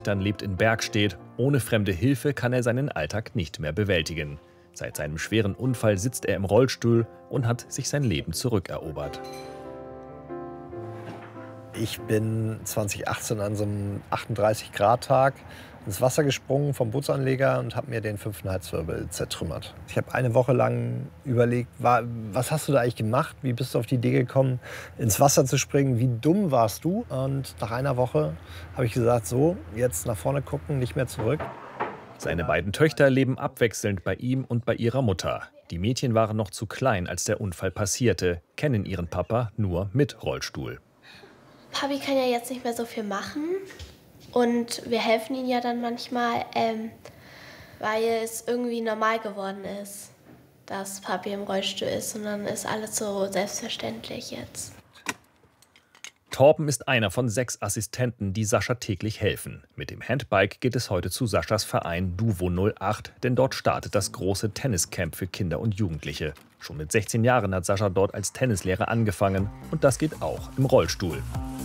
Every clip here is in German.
Dann lebt in Bergstedt. Ohne fremde Hilfe kann er seinen Alltag nicht mehr bewältigen. Seit seinem schweren Unfall sitzt er im Rollstuhl und hat sich sein Leben zurückerobert. Ich bin 2018 an so einem 38-Grad-Tag ins Wasser gesprungen vom Bootsanleger und habe mir den 5. Halswirbel zertrümmert. Ich habe eine Woche lang überlegt, was hast du da eigentlich gemacht? Wie bist du auf die Idee gekommen, ins Wasser zu springen? Wie dumm warst du? Und nach einer Woche habe ich gesagt, so, jetzt nach vorne gucken, nicht mehr zurück. Seine beiden Töchter leben abwechselnd bei ihm und bei ihrer Mutter. Die Mädchen waren noch zu klein, als der Unfall passierte, kennen ihren Papa nur mit Rollstuhl. Papi kann ja jetzt nicht mehr so viel machen und wir helfen ihm ja dann manchmal, weil es irgendwie normal geworden ist, dass Papi im Rollstuhl ist und dann ist alles so selbstverständlich jetzt. Torben ist einer von 6 Assistenten, die Sascha täglich helfen. Mit dem Handbike geht es heute zu Saschas Verein Duvo 08, denn dort startet das große Tenniscamp für Kinder und Jugendliche. Schon mit 16 Jahren hat Sascha dort als Tennislehrer angefangen und das geht auch im Rollstuhl.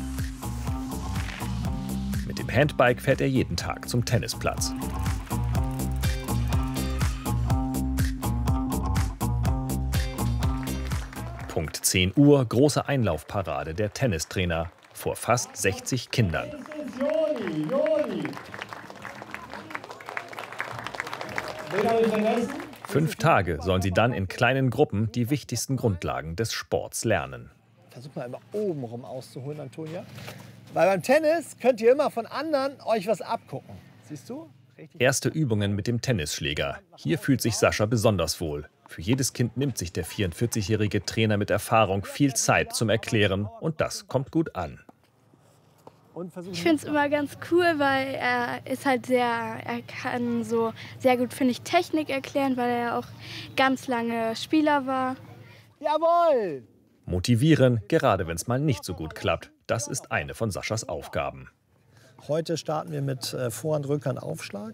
Mit dem Handbike fährt er jeden Tag zum Tennisplatz. Punkt 10 Uhr, große Einlaufparade der Tennistrainer vor fast 60 Kindern. 5 Tage sollen sie dann in kleinen Gruppen die wichtigsten Grundlagen des Sports lernen. Versucht mal immer oben rum auszuholen, Antonia. Weil beim Tennis könnt ihr immer von anderen euch was abgucken. Siehst du? Richtig. Erste Übungen mit dem Tennisschläger. Hier fühlt sich Sascha besonders wohl. Für jedes Kind nimmt sich der 44-jährige Trainer mit Erfahrung viel Zeit zum Erklären und das kommt gut an. Ich finde es immer ganz cool, weil er kann so sehr gut, finde ich, Technik erklären, weil er auch ganz lange Spieler war. Jawohl! Motivieren, gerade wenn es mal nicht so gut klappt. Das ist eine von Saschas Aufgaben. Heute starten wir mit Vorhand, Rückhand, Aufschlag.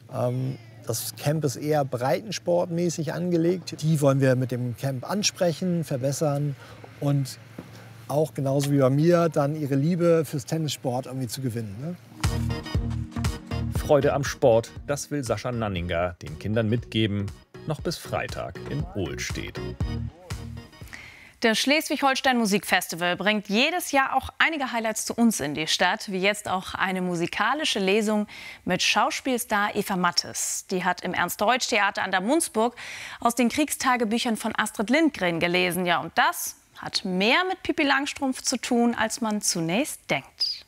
Das Camp ist eher breitensportmäßig angelegt. Die wollen wir mit dem Camp ansprechen, verbessern und auch genauso wie bei mir dann ihre Liebe fürs Tennissport irgendwie zu gewinnen. Ne? Freude am Sport, das will Sascha Nanninger den Kindern mitgeben, noch bis Freitag in Ohlstedt. Das Schleswig-Holstein Musikfestival bringt jedes Jahr auch einige Highlights zu uns in die Stadt, wie jetzt auch eine musikalische Lesung mit Schauspielstar Eva Mattes. Die hat im Ernst-Deutsch-Theater an der Mundsburg aus den Kriegstagebüchern von Astrid Lindgren gelesen. Ja, und das hat mehr mit Pippi Langstrumpf zu tun, als man zunächst denkt.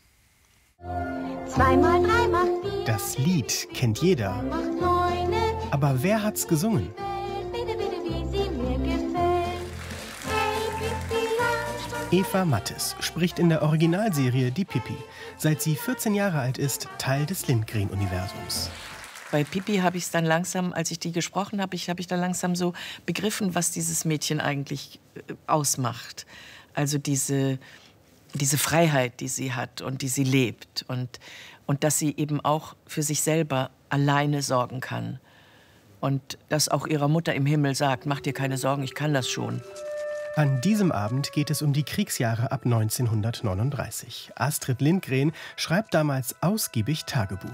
2 mal 3 macht 4. Das Lied kennt jeder. Macht 9. Aber wer hat's gesungen? Bitte, bitte, wie sie mir gefällt. Hey, Pippi Langstrumpf. Eva Mattes spricht in der Originalserie Die Pippi. Seit sie 14 Jahre alt ist, Teil des Lindgren-Universums. Bei Pippi habe ich es dann langsam, als ich die gesprochen habe, habe ich dann langsam so begriffen, was dieses Mädchen eigentlich ausmacht. Also diese Freiheit, die sie hat und die sie lebt. Und dass sie eben auch für sich selber alleine sorgen kann. Und das auch ihrer Mutter im Himmel sagt, mach dir keine Sorgen, ich kann das schon. An diesem Abend geht es um die Kriegsjahre ab 1939. Astrid Lindgren schreibt damals ausgiebig Tagebuch.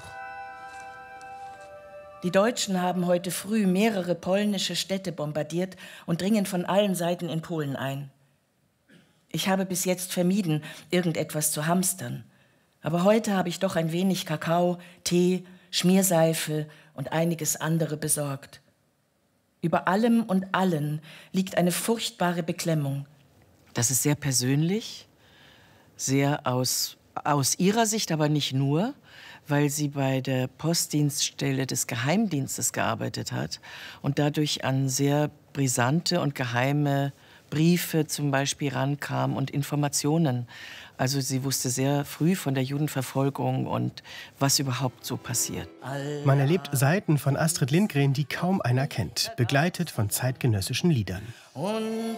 Die Deutschen haben heute früh mehrere polnische Städte bombardiert und dringen von allen Seiten in Polen ein. Ich habe bis jetzt vermieden, irgendetwas zu hamstern. Aber heute habe ich doch ein wenig Kakao, Tee, Schmierseife und einiges andere besorgt. Über allem und allen liegt eine furchtbare Beklemmung. Das ist sehr persönlich, sehr aus ihrer Sicht, aber nicht nur, weil sie bei der Postdienststelle des Geheimdienstes gearbeitet hat und dadurch an sehr brisante und geheime Briefe zum Beispiel rankam und Informationen. Also sie wusste sehr früh von der Judenverfolgung und was überhaupt so passiert. Man erlebt Seiten von Astrid Lindgren, die kaum einer kennt, begleitet von zeitgenössischen Liedern. Und